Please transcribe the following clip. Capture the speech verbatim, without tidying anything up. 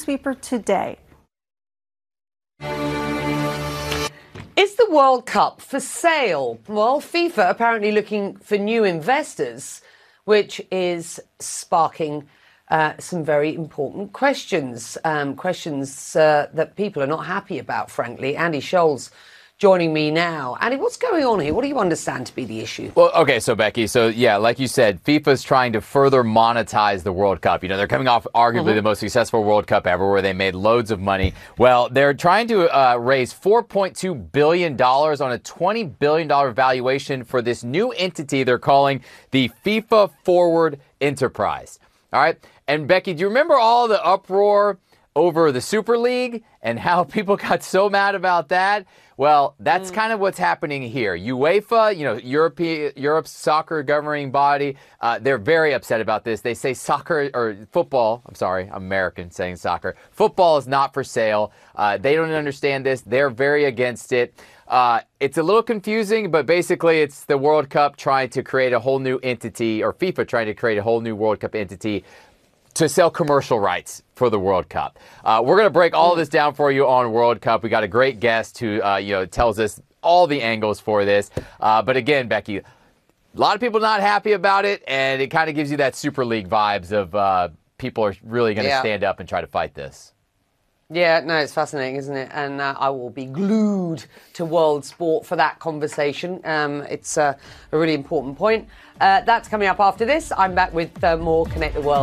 Sweeper today. Is the World Cup for sale? Well, FIFA apparently looking for new investors, which is sparking uh, some very important questions. Um, questions uh, that people are not happy about, frankly. Andy Scholes joining me now. Andy, what's going on here? What do you understand to be the issue? Well, okay, so Becky, so yeah, like you said, FIFA's trying to further monetize the World Cup. You know, they're coming off arguably mm-hmm. the most successful World Cup ever, where they made loads of money. Well, they're trying to uh, raise four point two billion dollars on a twenty billion dollars valuation for this new entity they're calling the FIFA Forward Enterprise. All right, and Becky, do you remember all the uproar over the Super League and how people got so mad about that? Well, that's mm. kind of what's happening here. UEFA, you know, Europe, Europe's soccer governing body, uh, they're very upset about this. They say soccer, or football, I'm sorry, I'm American saying soccer. Football is not for sale. Uh, they don't understand this. They're very against it. Uh, it's a little confusing, but basically it's the World Cup trying to create a whole new entity, or FIFA trying to create a whole new World Cup entity to sell commercial rights for the World Cup. Uh, we're going to break all of this down for you on World Cup. We got a great guest who, uh, you know, tells us all the angles for this. Uh, but again, Becky, a lot of people not happy about it, and it kind of gives you that Super League vibes of uh, people are really going to yeah. stand up and try to fight this. Yeah, no, it's fascinating, isn't it? And uh, I will be glued to World Sport for that conversation. Um, it's uh, a really important point. Uh, that's coming up after this. I'm back with uh, more Connect the World.